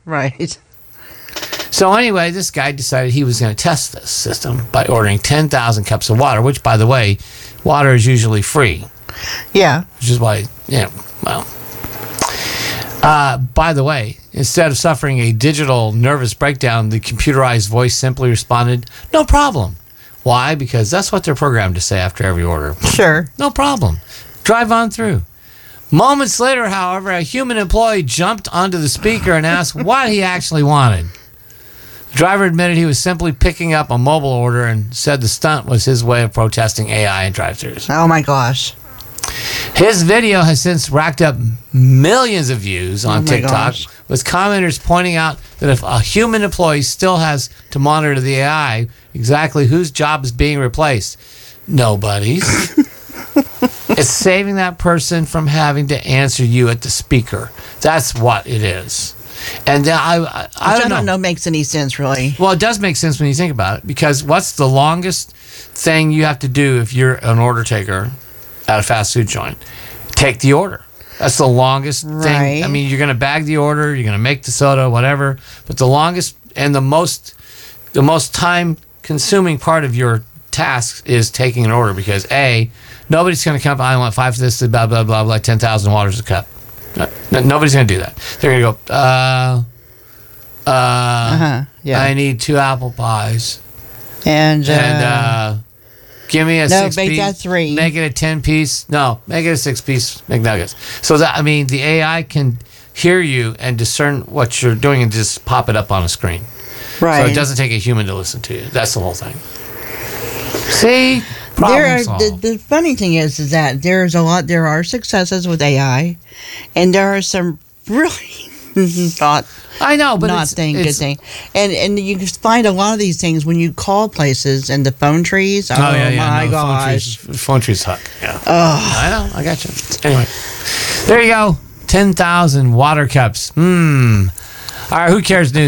Right. So anyway, this guy decided he was going to test this system by ordering 10,000 cups of water, which, by the way, water is usually free. Yeah. Which is why, by the way, instead of suffering a digital nervous breakdown, the computerized voice simply responded, "No problem." Why? Because that's what they're programmed to say after every order. Sure. No problem. Drive on through. Moments later, however, a human employee jumped onto the speaker and asked what he actually wanted. The driver admitted he was simply picking up a mobile order and said the stunt was his way of protesting AI in drive-thrus. Oh, my gosh. His video has since racked up millions of views on TikTok, gosh. with commenters pointing out that if a human employee still has to monitor the AI, exactly whose job is being replaced? Nobody's. It's saving that person from having to answer you at the speaker. That's what it is. And I don't know makes any sense, really. Well, it does make sense when you think about it, because what's the longest thing you have to do if you're an order taker at a fast food joint? Take the order. That's the longest thing. I mean, you're going to bag the order, you're going to make the soda, whatever, but the longest and the most time consuming part of your task is taking an order, because A, nobody's going to come, I want 5 of this, blah, blah, blah, blah, 10,000 waters a cup. Nobody's going to do that. They're going to go, Yeah. I need 2 apple pies. And give me a 6-piece. make that 3. Make it a 10-piece. No, make it a 6-piece McNuggets. So that, I mean, the AI can hear you and discern what you're doing and just pop it up on a screen. Right. So it doesn't take a human to listen to you. That's the whole thing. See? Problem solved. The funny thing is that there are successes with AI, and there are some really good thing. And you can find a lot of these things when you call places and the phone trees. Oh, my gosh. Phone trees suck. Yeah. Oh. I know. I got you. Anyway, there you go. 10,000 water cups. All right, who cares news?